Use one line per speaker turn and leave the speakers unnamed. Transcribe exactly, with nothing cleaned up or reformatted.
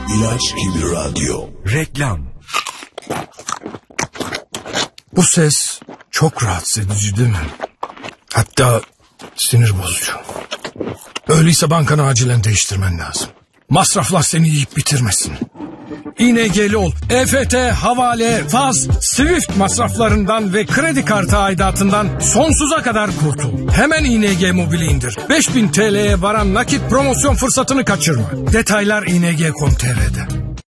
İlaç gibi radyo.
Reklam.
Bu ses çok rahatsız edici değil mi? Hatta sinir bozucu. Öyleyse bankanı acilen değiştirmen lazım. Masraflar seni yiyip bitirmesin. İ N G'li ol. E F T, havale, faz, Swift masraflarından ve kredi kartı aidatından sonsuza kadar kurtul. Hemen İ N G Mobil'i indir. beş bin T L'ye varan nakit promosyon fırsatını kaçırma. Detaylar i n g nokta com nokta t r'de.